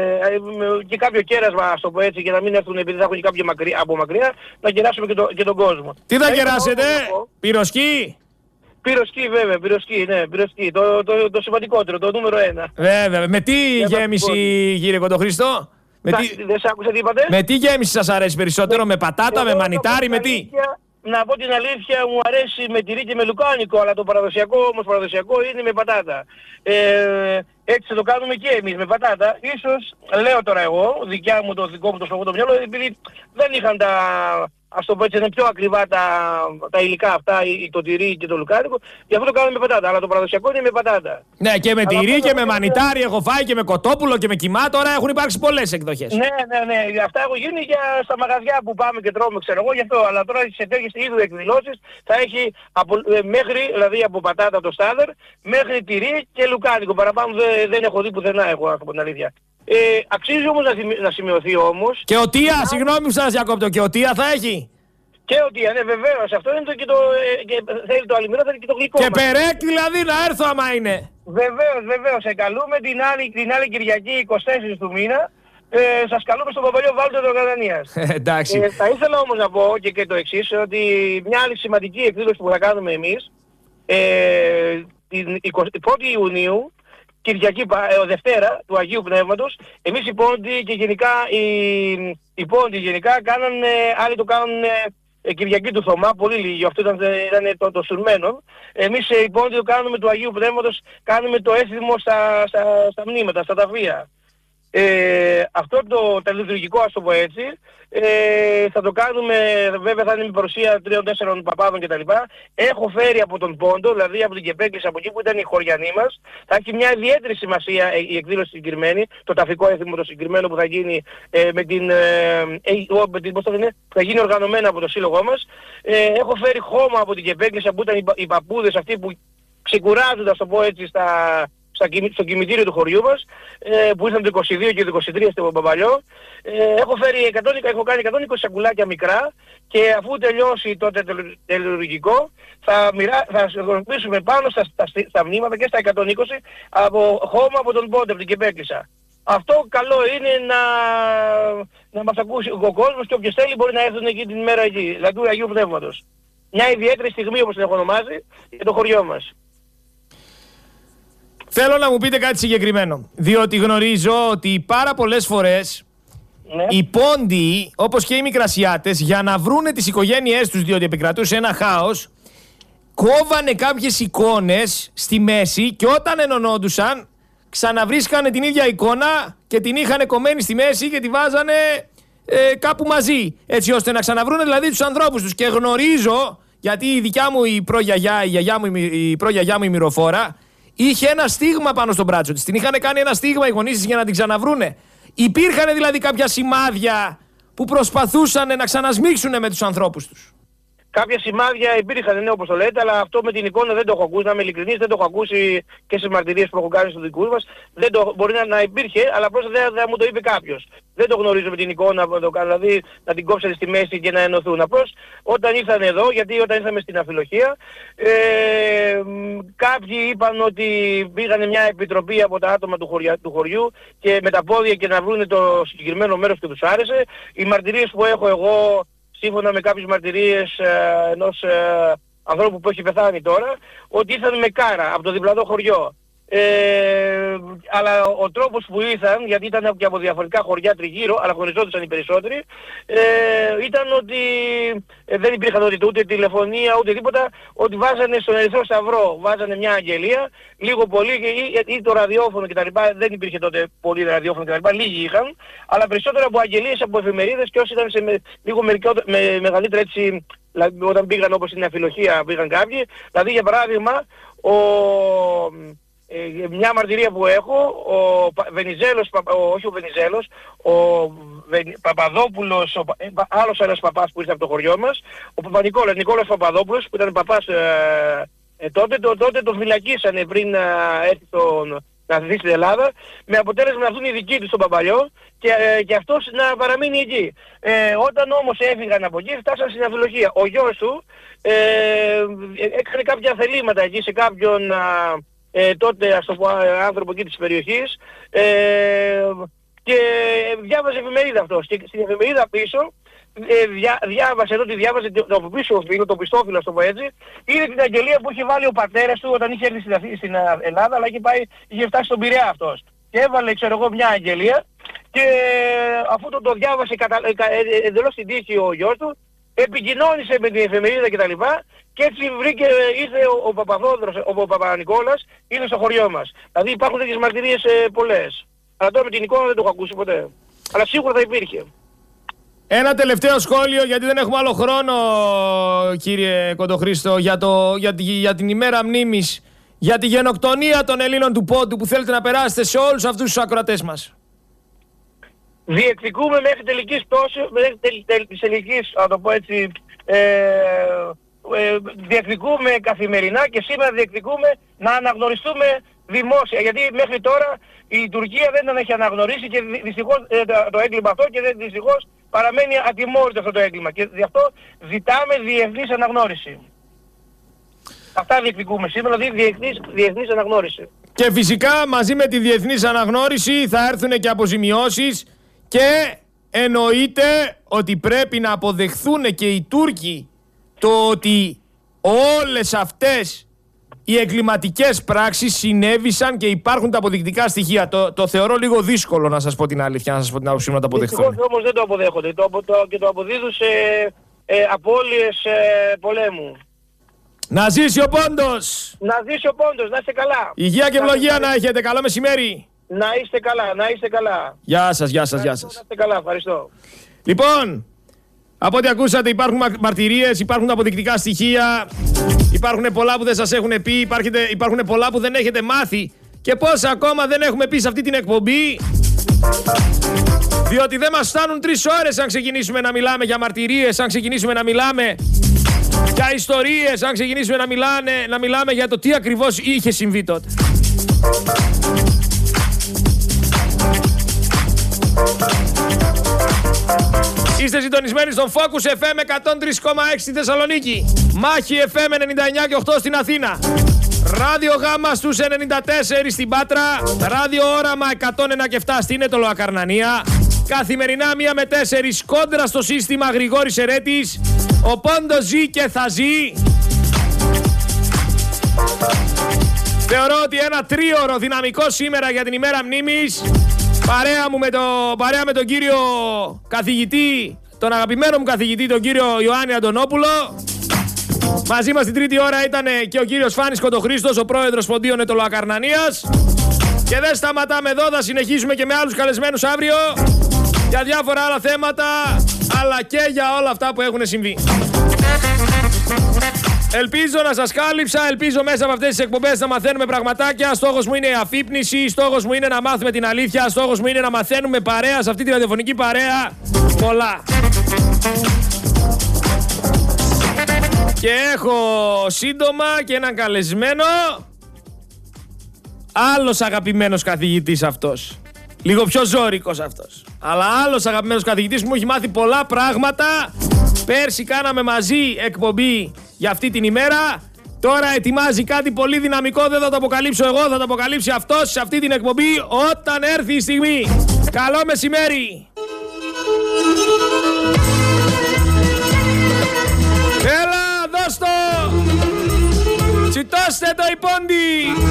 και κάποιο κέρασμα, ας το πω έτσι, για να μην έρθουν, επειδή θα έχουν και κάποιο μακριά, από μακριά, να κεράσουμε και, το, και τον κόσμο. Τι θα κεράσετε, πυροσκή? Πυροσκή βέβαια, πυροσκή, ναι, πυροσκή. Το, το, το, το σημαντικότερο, το νούμερο ένα. Βέβαια. Με τι για γέμιση, κύριε Κοντοχρήστο? Με τι... Δεν σ' άκουσα τι είπατε? Με τι γέμιση σας αρέσει περισσότερο, με, με πατάτα, με μανιτάρι, με τι? Να πω την αλήθεια, μου αρέσει με τυρί και με λουκάνικο, αλλά το παραδοσιακό όμως παραδοσιακό είναι με πατάτα. Ε, έτσι θα το κάνουμε και εμείς με πατάτα. Ίσως, λέω τώρα εγώ, δικιά μου το δικό μου το σοβό το μυαλό, επειδή δεν είχαν τα, ας το πω έτσι, είναι πιο ακριβά τα, τα υλικά αυτά, το τυρί και το λουκάνικο, γι' αυτό το κάνουμε με πατάτα, αλλά το παραδοσιακό είναι με πατάτα. Ναι, και με τυρί και με μανιτάρι έχω φάει και με κοτόπουλο και με κιμά, τώρα έχουν υπάρξει πολλές εκδοχές. Ναι, ναι, ναι, αυτά έχουν γίνει για στα μαγαζιά που πάμε και τρώμε, ξέρω εγώ, γι' αυτό, αλλά τώρα σε τέτοιες είδους εκδηλώσεις θα έχει από, μέχρι, δηλαδή από πατάτα το στάδερ, μέχρι τυρί και λουκάνικο, παραπάνω δεν, δεν έχω δει πουθενά εγώ, από την αλήθεια. Ε, αξίζει όμως να, θυμι... να σημειωθεί όμως... Και ο Τία, να... συγγνώμη που σας διακόπτω, και ο Τία θα έχει. Και ο Τία, ναι βεβαίως, αυτό είναι το και το... Ε, και θέλει το αλμυρό, θέλει και το γλυκό. Και περέκ δηλαδή να έρθω άμα είναι. Βεβαίως, βεβαίως, εγκαλούμε την άλλη, την άλλη Κυριακή εικοστή τέταρτη του μήνα. Ε, σας καλούμε στον Παπαλιό Βάλτο της Τροκρανίας. Εντάξει. Ε, θα ήθελα όμως να πω και, και το εξής, ότι μια άλλη σημαντική εκδήλωση που θα κάνουμε εμείς, ε, την εικοστή πρώτη Ιουνίου, Κυριακή, ε, Δευτέρα του Αγίου Πνεύματος, εμείς οι Πόντιοι και γενικά οι, οι Πόντιοι γενικά κάνανε, άλλοι το κάνουν ε, Κυριακή του Θωμά, πολύ λίγοι, αυτό ήταν, ήταν το, το σουρμένο. Εμείς ε, οι Πόντιοι το κάνουμε του Αγίου Πνεύματος, κάνουμε το έθιμο στα, στα, στα μνήματα, στα ταφεία. Ε, αυτό το, το λειτουργικό, ας το πω έτσι, ε, θα το κάνουμε, βέβαια θα είναι με παρουσία τριών τέσσερων παπάδων κτλ. Έχω φέρει από τον Πόντο, δηλαδή από την Κεπέκλης, από εκεί που ήταν οι χωριανοί μας, θα έχει μια ιδιαίτερη σημασία ε, η εκδήλωση συγκεκριμένη, το ταφικό έθιμο το συγκεκριμένο που θα γίνει ε, με την, ε, ε, με την πώς το λένε, θα γίνει οργανωμένα από το σύλλογό μας. Ε, έχω φέρει χώμα από την Κεπέκλης, που ήταν οι, οι παππούδες αυτοί που ξεκουράζονται, ας το πω έτσι, στα... στο κημητήριο του χωριού μας, ε, που ήρθαν το είκοσι δύο και το είκοσι τρία στο Παπαλιό. Ε, έχω, φέρει εκατό, έχω κάνει εκατόν είκοσι σακουλάκια μικρά και αφού τελειώσει το τελειουργικό θα, μοιρά, θα χρησιμοποιήσουμε πάνω στα, στα, στα μνήματα και στα εκατόν είκοσι από χώμα από τον Πόντε, από την Κεπέκλισσα. Αυτό καλό είναι να, να μας ακούσει ο κόσμος και όποιος θέλει μπορεί να έρθουν εκεί την ημέρα εκεί, δηλαδή του Αγίου Πνεύματος. Μια ιδιαίτερη στιγμή, όπως την έχω ονομάσει, για το χωριό μας. Θέλω να μου πείτε κάτι συγκεκριμένο, διότι γνωρίζω ότι πάρα πολλές φορές ναι. οι Πόντιοι, όπως και οι Μικρασιάτες, για να βρούνε τις οικογένειές τους, διότι επικρατούσε ένα χάος, κόβανε κάποιες εικόνες στη μέση και όταν ενωνόντουσαν, ξαναβρίσκανε την ίδια εικόνα και την είχαν κομμένη στη μέση και τη βάζανε ε, κάπου μαζί, έτσι ώστε να ξαναβρούνε δηλαδή τους ανθρώπους τους. Και γνωρίζω, γιατί η δικιά μου η προγιαγιά, η, γιαγιά μου, η προγιαγιά μου η Μυροφόρα, είχε ένα στίγμα πάνω στο μπράτσο της. Την είχαν κάνει ένα στίγμα οι γονείς της για να την ξαναβρούνε. Υπήρχαν δηλαδή κάποια σημάδια που προσπαθούσαν να ξανασμίξουν με τους ανθρώπους τους. κάποια σημάδια υπήρχαν, ναι, όπως το λέτε, αλλά αυτό με την εικόνα δεν το έχω ακούσει. Να είμαι ειλικρινής, δεν το έχω ακούσει και στις μαρτυρίες που έχω κάνει στους δικούς μας. Δεν το, μπορεί να, να υπήρχε, αλλά просто δεν, δεν μου το είπε κάποιος. Δεν το γνωρίζω με την εικόνα, δηλαδή να την κόψετε στη μέση και να ενωθούν. Απλώς όταν ήρθαν εδώ, γιατί όταν ήρθαμε στην Αμφιλοχία, ε, κάποιοι είπαν ότι πήγανε μια επιτροπή από τα άτομα του, χωριά, του χωριού και με τα πόδια και να βρουν το συγκεκριμένο μέρος και τους άρεσε. Οι μαρτυρίες που έχω εγώ, σύμφωνα με κάποιες μαρτυρίες ε, ενός ε, ανθρώπου που έχει πεθάνει τώρα, ότι ήρθαν με κάρα από το διπλανό χωριό. Ε, αλλά ο, ο τρόπος που ήρθαν, γιατί ήταν και από διαφορετικά χωριά τριγύρω, αλλά χωριζόντουσαν οι περισσότεροι, ε, ήταν ότι ε, δεν υπήρχαν ούτε, ούτε τηλεφωνία ούτε τίποτα, ότι βάζανε στον Ερυθρό Σταυρό, βάζανε μια αγγελία, λίγο πολύ, ή, ή το ραδιόφωνο κτλ. Δεν υπήρχε τότε πολύ ραδιόφωνο κτλ. Λίγοι είχαν, αλλά περισσότερο από αγγελίες, από εφημερίδες, και όσοι ήταν σε με, λίγο μερικό, με μεγαλύτερα έτσι, δηλαδή όταν πήγαν όπως στην Αμφιλοχία πήγαν κάποιοι, δηλαδή για παράδειγμα, ο... Ε, μια μαρτυρία που έχω, ο Βενιζέλος, ο, όχι ο Βενιζέλος, ο Βεν, Παπαδόπουλος, ο, ε, άλλος ένας παπάς που ήρθε από το χωριό μας, ο Παπα-Νικόλας, Νικόλας Παπαδόπουλος, που ήταν παπάς ε, ε, τότε, το, τότε τον φυλακίσανε πριν ε, έρθει τον, να δει στην Ελλάδα, με αποτέλεσμα να βγουν οι δικοί του στον Παπαλιό και, ε, και αυτός να παραμείνει εκεί. Ε, όταν όμως έφυγαν από εκεί, φτάσαν στην Αμφιλοχία. Ο γιος του ε, έκανε κάποια θελήματα εκεί σε κάποιον... Α, Ε, τότε ας το πω άνθρωπο εκεί της περιοχής ε, και διάβαζε εφημερίδα αυτός και στην εφημερίδα πίσω ε, διά, διάβασε εδώ, τη διάβαζε το, το πίσω φίλο, το πιστόφυλλο ας το πω έτσι, είδε την αγγελία που είχε βάλει ο πατέρας του όταν είχε έρθει στην, στην Ελλάδα, αλλά είχε, πάει, είχε φτάσει στον Πειραιά αυτός και έβαλε ξέρω εγώ μια αγγελία και αφού το, το διάβασε κατα, ε, εντελώς στην τύχη ο γιος του, επικοινώνησε με την εφημερίδα κτλ. Και έτσι βρήκε, ήρθε ο, ο Παπαδόδρος, ο, ο Παπα-Νικόλας, είναι στο χωριό μας. Δηλαδή υπάρχουν τέτοιες μαρτυρίες ε, πολλές. Αλλά τώρα με την εικόνα δεν το έχω ακούσει ποτέ. Αλλά σίγουρα θα υπήρχε. Ένα τελευταίο σχόλιο, γιατί δεν έχουμε άλλο χρόνο, κύριε Κοντοχρήστο, για, το, για, για την ημέρα μνήμης, για τη γενοκτονία των Ελλήνων του Πόντου που θέλετε να περάσετε σε όλους αυτούς τους ακροατές μας. Διεκδικούμε μέχρι τελικής πτώσης, μέχρι τελ, τελ, της τελικής, να το πω έτσι, ε, ε, διεκδικούμε καθημερινά και σήμερα διεκδικούμε να αναγνωριστούμε δημόσια. Γιατί μέχρι τώρα η Τουρκία δεν τον έχει αναγνωρίσει και δυστυχώς ε, το έγκλημα αυτό και δεν, δυστυχώς παραμένει ατιμόρυτο αυτό το έγκλημα. Και γι' αυτό ζητάμε διεθνής αναγνώριση. Αυτά διεκδικούμε σήμερα, δηλαδή διεθνής, διεθνής αναγνώριση. Και φυσικά μαζί με τη διεθνής αναγνώριση θα έρθουν και αποζημιώσεις και εννοείται ότι πρέπει να αποδεχθούν και οι Τούρκοι το ότι όλες αυτές οι εγκληματικές πράξεις συνέβησαν και υπάρχουν τα αποδεικτικά στοιχεία. Το, το θεωρώ λίγο δύσκολο να σας πω την αλήθεια, να σας πω την άποψή μου να το αποδεχθούν. Δυστυχώς όμως δεν το αποδέχονται το, το, και το αποδίδουν σε ε, απώλειες ε, πολέμου. Να ζήσει ο Πόντος! Να ζήσει ο Πόντος, να είστε καλά! Υγεία και ευλογία να έχετε, καλό μεσημέρι! Να είστε καλά, να είστε καλά! Γεια σας, γεια σας, γεια σας. Να είστε καλά, ευχαριστώ. Λοιπόν, από ό,τι ακούσατε υπάρχουν μαρτυρίες, υπάρχουν αποδεικτικά στοιχεία, υπάρχουν πολλά που δεν σας έχουν πει, υπάρχουν πολλά που δεν έχετε μάθει και πόσα ακόμα δεν έχουμε πει σε αυτή την εκπομπή, διότι δεν μας φτάνουν τρεις ώρες αν ξεκινήσουμε να μιλάμε για μαρτυρίες, αν ξεκινήσουμε να μιλάμε για ιστορίες, αν ξεκινήσουμε να, μιλάνε, να μιλάμε για το τι ακριβώς είχε συμβεί τότε. Είστε συντονισμένοι στον Focus εφ εμ εκατόν τρία κόμμα έξι στη Θεσσαλονίκη, Μάχη εφ εμ ενενήντα εννιά και οκτώ στην Αθήνα, Ράδιο Γάμα στους ενενήντα τέσσερα στην Πάτρα, Ράδιο Όραμα εκατόν ένα και επτά στην Αιτωλοακαρνανία. Καθημερινά μία με τέσσερις κόντρα στο σύστημα Γρηγόρης Ερέτης. Ο Πόντος ζει και θα ζει. Θεωρώ ότι ένα τρίωρο δυναμικό σήμερα για την ημέρα μνήμης. Παρέα μου με, το, παρέα με τον κύριο καθηγητή, τον αγαπημένο μου καθηγητή, τον κύριο Ιωάννη Αντωνόπουλο. Μαζί μας την τρίτη ώρα ήταν και ο κύριος Φάνης Κοντοχρήστος, ο πρόεδρος Ποντίων Αιτωλοακαρνανίας. Και δεν σταματάμε εδώ, θα συνεχίσουμε και με άλλους καλεσμένους αύριο για διάφορα άλλα θέματα, αλλά και για όλα αυτά που έχουν συμβεί. Ελπίζω να σας κάλυψα, ελπίζω μέσα από αυτές τις εκπομπές να μαθαίνουμε πραγματάκια. Στόχος μου είναι η αφύπνιση, στόχος μου είναι να μάθουμε την αλήθεια, στόχος μου είναι να μαθαίνουμε παρέα σε αυτή τη ραδιοφωνική παρέα πολλά. Και έχω σύντομα και έναν καλεσμένο. Άλλος αγαπημένος καθηγητής αυτός. Λίγο πιο ζώρικος αυτός. Αλλά άλλος αγαπημένος καθηγητής που μου έχει μάθει πολλά πράγματα. Πέρσι κάναμε μαζί εκπομπή για αυτή την ημέρα. Τώρα ετοιμάζει κάτι πολύ δυναμικό, δεν θα το αποκαλύψω εγώ, θα το αποκαλύψει αυτός σε αυτή την εκπομπή όταν έρθει η στιγμή. Καλό μεσημέρι! Έλα, δώσ' το! Τσιτώστε το υπόντι!